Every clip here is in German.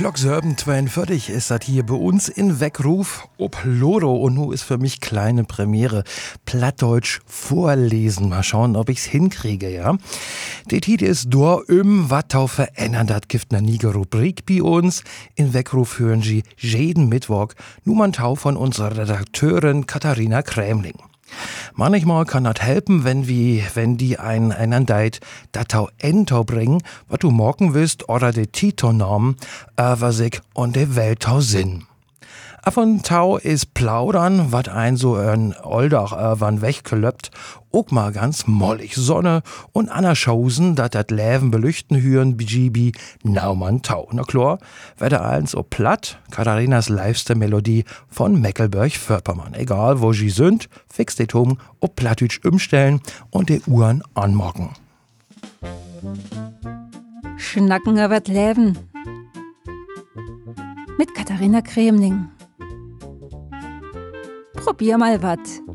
Glock 7:42 ist das hier bei uns in Weckruf ob Loro. Und nu ist für mich kleine Premiere. Plattdeutsch vorlesen. Mal schauen, ob ich's hinkriege, ja. Der Titel ist Dor Wattau verändern. Das gibt eine niege Rubrik bei uns. In Weckruf hören Sie jeden Mittwoch Nummerntau von unserer Redakteurin Katharina Krämling. Manchmal kann das helfen, wenn die einen Deit datau entau bringen, was du morgen willst, oder de Titonorm, was ich und de Welttau sinn. Af und tau is plaudern, wat ein so ein Oldach wann weggelöppt, auch mal ganz mollig Sonne und anerschausen, dat Läven belüchten hüren, bijibi, naumann tau. Na klar, werde eins o platt, Katharinas liveste Melodie von Meckelberg-Vörpermann. Egal wo sie sind, fix de Tum ob Plattdeutsch umstellen und de Uhren anmocken. Schnacken über das Leben. Mit Katharina Krämling. Probier mal wat.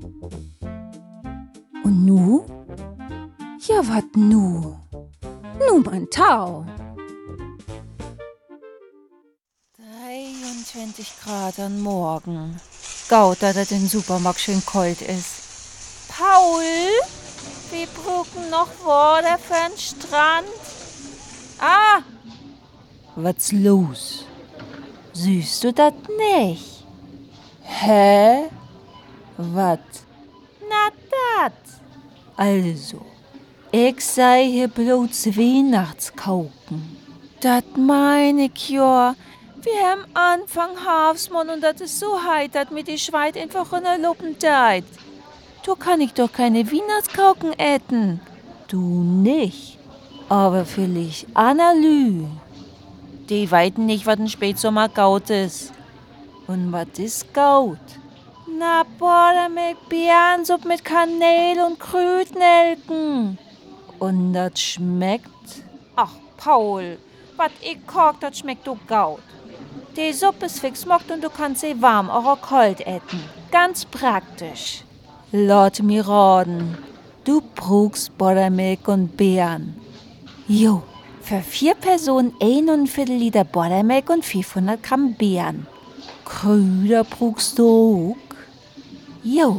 Und nu? Ja, wat nu? Nu, mein Tau. 23 Grad am Morgen. Gaut, dass es im Supermarkt schön kalt ist. Paul, wir brauchen noch Wasser für den Strand. Ah! Was los? Siehst du das nicht? Hä? Was? Na dat. Also, ich sei hier bloß Weihnachtskauken. Dat meine ich ja. Wir haben Anfang Herbstmond und das ist so heit, dass mir die Schweit einfach in der Luppen deit. Du kann ich doch keine Weihnachtskauken essen. Du nicht. Aber vielleicht Annalü. Die weiten nicht, was ein Spätsommer Gaut ist. Und was ist Gaut? Na, Buttermilch, Beerensuppe mit Kanäle und Krütnelken. Und das schmeckt? Ach, Paul, was ich koch, das schmeckt du Gaut. Die Suppe ist fix mockt und du kannst sie warm oder kalt essen. Ganz praktisch. Lass mir raten, du brauchst Buttermilch und Beeren. Jo, für 4 Personen 1,25 Liter Buttermilch und 500 Gramm Beeren. Krüder brauchst du auch. Jo,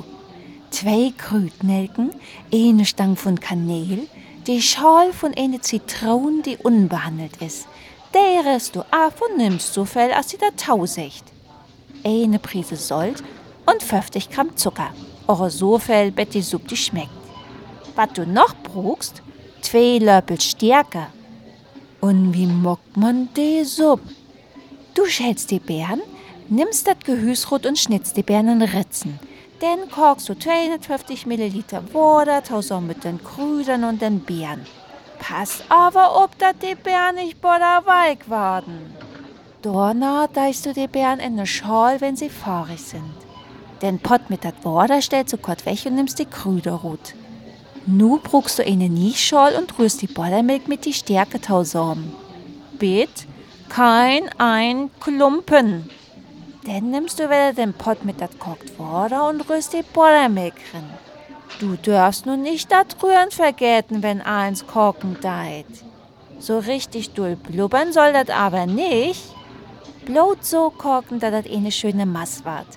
2 Krütnelken, eine Stange von Kanäle, die Schale von einer Zitrone, die unbehandelt ist. Der rest du ab und nimmst so viel, als sie da tausicht. Eine Prise Salz und 50 Gramm Zucker. Oder so viel, bet die Suppe die schmeckt. Was du noch brauchst, 2 Löffel Stärke. Und wie mockt man die Suppe? Du schälst die Beeren, nimmst das Gehüsrot und schnitzt die Beeren in Ritzen. Dann kochst du 250 Milliliter Wasser, zusammen mit den Krüdern und den Beeren. Pass aber auf, dass die Beeren nicht butterweich werden. Danach deihst du die Beeren in eine Schale, wenn sie fahrig sind. Den Pott mit das Wasser stellst du kurz weg und nimmst die Krüder rot. Nu brauchst du eine Nieschale und rührst die Buttermilch mit die Stärke zusammen. Bitte kein ein Klumpen. Dann nimmst du wieder den Pott mit das kocht Wasser und rührst die Buttermilch rein. Du darfst nun nicht das Rühren vergessen, wenn eins kochen deit. So richtig durchblubbern soll das aber nicht. Bloß so kochen, dass das eine schöne Masse wird.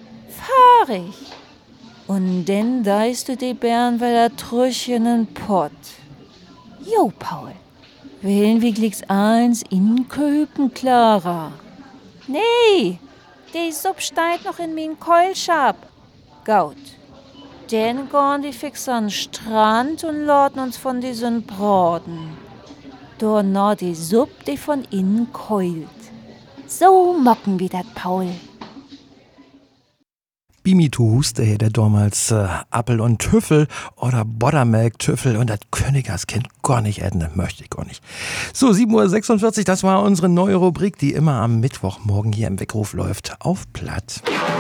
Fahrig. Und dann deihst du die Beeren wieder zurück in den Pott. Jo, Paul. Willen wie glicks eins inköpen, Clara? Nee, die Suppe steigt noch in mein Keulschab. Gaut. Dann gehen die fix an den Strand und laden uns von diesen Braten. Danach die Suppe, die von innen keult. So mocken wir das, Paul. Bimi Tuhus, der damals Appel und Tüffel oder Buttermilk Tüffel und das Königserskind gar nicht essen, möchte ich gar nicht. So, 7:46 Uhr, das war unsere neue Rubrik, die immer am Mittwochmorgen hier im Weckruf läuft, auf Platt.